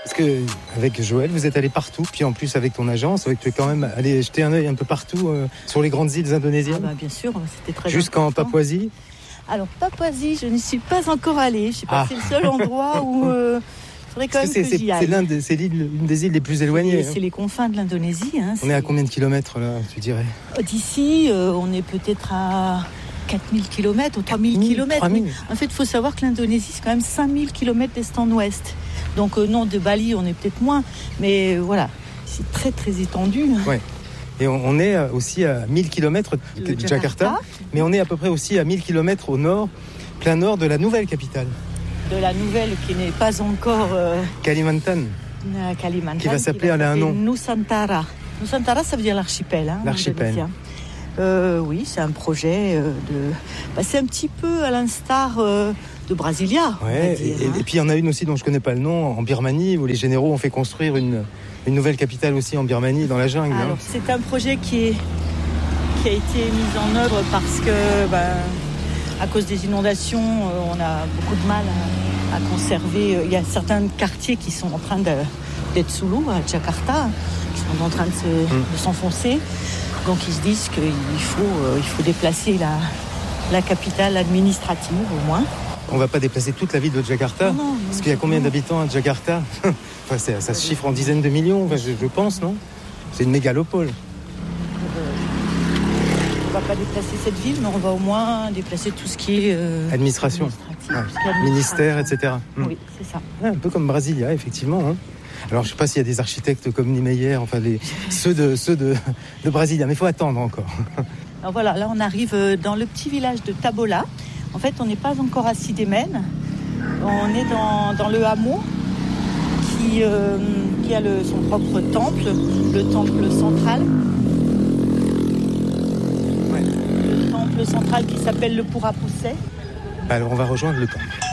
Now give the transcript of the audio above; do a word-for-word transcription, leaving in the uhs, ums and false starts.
Parce que avec Joël, vous êtes allé partout, puis en plus avec ton agence, c'est vrai que tu es quand même allé jeter un œil un peu partout euh, sur les grandes îles indonésiennes. Ah bah bien sûr, c'était très Jusqu'en important. Papouasie. Alors Papouasie, je n'y suis pas encore allée. Je sais pas, Ah. c'est le seul endroit où euh, il faudrait quand Parce même que que, c'est, j'y c'est, aille. c'est l'un des, c'est l'île, une des îles les plus éloignées. Et c'est les confins de l'Indonésie. Hein, on est à combien de kilomètres là, tu dirais? D'ici, euh, on est peut-être à quatre mille kilomètres ou trois mille kilomètres. trois mille. En fait, il faut savoir que l'Indonésie, c'est quand même cinq mille kilomètres d'est en ouest. Donc, euh, non, de Bali, on est peut-être moins. Mais euh, voilà, c'est très, très étendu. Ouais. Et on, on est aussi à mille kilomètres de, De de Jakarta. Jakarta, mais on est à peu près aussi à mille kilomètres au nord, plein nord de la nouvelle capitale. De la nouvelle qui n'est pas encore euh, Kalimantan. euh, Kalimantan. Qui va s'appeler, elle a un nom. Nusantara. Nusantara, ça veut dire l'archipel. Hein, L'archipel. indonésien. Euh, oui, c'est un projet euh, de. Bah, c'est un petit peu à l'instar euh, de Brasilia. on va Ouais, dire, et, hein. et puis il y en a une aussi dont je connais pas le nom, en Birmanie, où les généraux ont fait construire une, une nouvelle capitale aussi en Birmanie, dans la jungle. Alors, hein. c'est un projet qui, est, qui a été mis en œuvre parce que, bah, à cause des inondations, euh, on a beaucoup de mal à, à conserver. Il y a certains quartiers qui sont en train de, d'être sous l'eau à Jakarta, qui sont en train de, se, Mm. de s'enfoncer. Donc, ils se disent qu'il faut, euh, il faut déplacer la, la capitale administrative, au moins. On va pas déplacer toute la ville de Jakarta, Non, non, parce qu'il y a combien non. d'habitants à Jakarta? Enfin, c'est- ça se chiffre en dizaines de millions, enfin, je, je pense, non? C'est une mégalopole. On va pas déplacer cette ville, mais on va au moins déplacer tout ce qui est euh, Administration. administratif, Ouais. tout ce qui est administration. Ministère, et cetera. Mm. Oui, c'est ça. Ouais, un peu comme Brasilia, effectivement. hein. Alors, je sais pas s'il y a des architectes comme Niemeyer, enfin, les, ceux, de, ceux de, de Brasilia, mais il faut attendre encore. Alors voilà, là on arrive euh, dans le petit village de Tabola. En fait, on n'est pas encore à Sidémen. On est dans, dans le hameau qui, euh, qui a le, son propre temple, le temple central. Ouais. Le temple central qui s'appelle le Pura Pusset. Alors, on va rejoindre le temple.